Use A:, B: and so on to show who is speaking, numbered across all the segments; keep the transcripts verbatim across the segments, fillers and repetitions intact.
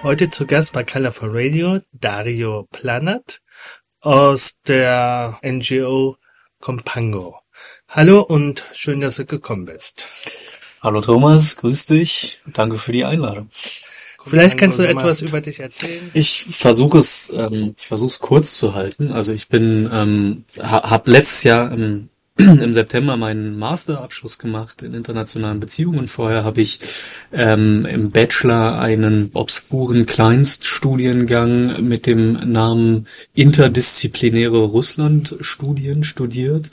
A: Heute zu Gast bei Colorful Radio Dario Planert aus der N G O Compango. Hallo und schön, dass du gekommen bist.
B: Hallo Thomas, grüß dich. Danke für die Einladung.
A: Vielleicht kannst du etwas über dich erzählen.
B: Ich versuche es, ähm, ich versuche es kurz zu halten. Also ich bin, ähm, ha, habe letztes Jahr im, im September meinen Masterabschluss gemacht in internationalen Beziehungen. Vorher habe ich ähm, im Bachelor einen obskuren Kleinststudiengang mit dem Namen Interdisziplinäre Russlandstudien studiert.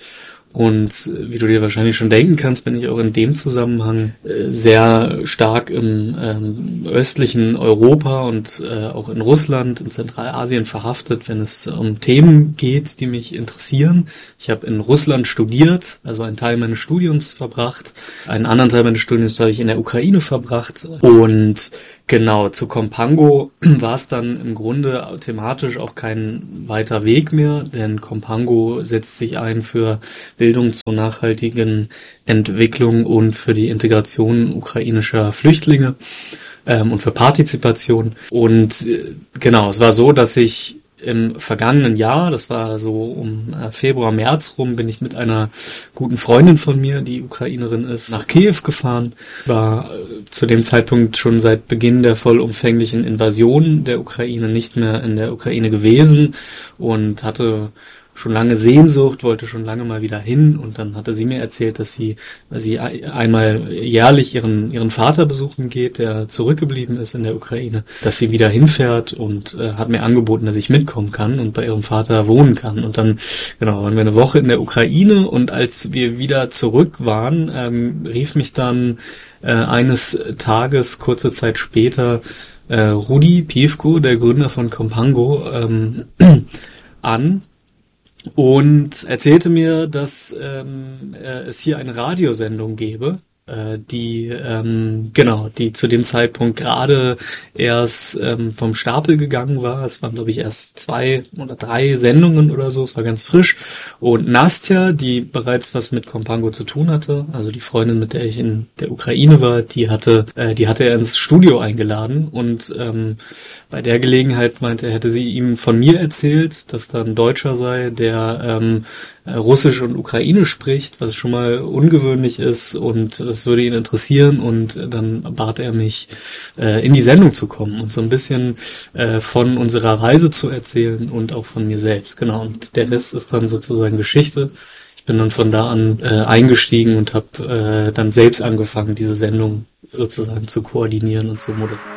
B: Und wie du dir wahrscheinlich schon denken kannst, bin ich auch in dem Zusammenhang äh, sehr stark im ähm, östlichen Europa und äh, auch in Russland, in Zentralasien verhaftet, wenn es um Themen geht, die mich interessieren. Ich habe in Russland studiert, also einen Teil meines Studiums verbracht. Einen anderen Teil meines Studiums habe ich in der Ukraine verbracht. Und genau, zu Compango war es dann im Grunde thematisch auch kein weiter Weg mehr, denn Compango setzt sich ein für Bildung zur nachhaltigen Entwicklung und für die Integration ukrainischer Flüchtlinge ähm, und für Partizipation. Und äh, genau, es war so, dass ich im vergangenen Jahr, das war so um äh, Februar, März rum, bin ich mit einer guten Freundin von mir, die Ukrainerin ist, nach Kiew gefahren. War äh, zu dem Zeitpunkt schon seit Beginn der vollumfänglichen Invasion der Ukraine nicht mehr in der Ukraine gewesen und hatte schon lange Sehnsucht, wollte schon lange mal wieder hin, und dann hatte sie mir erzählt, dass sie, dass sie einmal jährlich ihren ihren Vater besuchen geht, der zurückgeblieben ist in der Ukraine, dass sie wieder hinfährt, und äh, hat mir angeboten, dass ich mitkommen kann und bei ihrem Vater wohnen kann. Und dann, genau, waren wir eine Woche in der Ukraine, und als wir wieder zurück waren, ähm, rief mich dann äh, eines Tages, kurze Zeit später, äh, Rudi Piwko, der Gründer von Compango, ähm, an und erzählte mir, dass ähm, äh, es hier eine Radiosendung gäbe, äh, die ähm, genau, die zu dem Zeitpunkt gerade erst ähm, vom Stapel gegangen war. Es waren, glaube ich, erst zwei oder drei Sendungen oder so. Es war ganz frisch. Und Nastja, die bereits was mit Compango zu tun hatte, also die Freundin, mit der ich in der Ukraine war, die hatte, äh, die hatte er ins Studio eingeladen, und ähm, bei der Gelegenheit meinte er, hätte sie ihm von mir erzählt, dass da ein Deutscher sei, der ähm, Russisch und Ukrainisch spricht, was schon mal ungewöhnlich ist, und das würde ihn interessieren, und dann bat er mich, äh, in die Sendung zu kommen und so ein bisschen äh, von unserer Reise zu erzählen und auch von mir selbst. Genau, und der Rest ist dann sozusagen Geschichte. Ich bin dann von da an äh, eingestiegen und habe äh, dann selbst angefangen, diese Sendung sozusagen zu koordinieren und zu moderieren.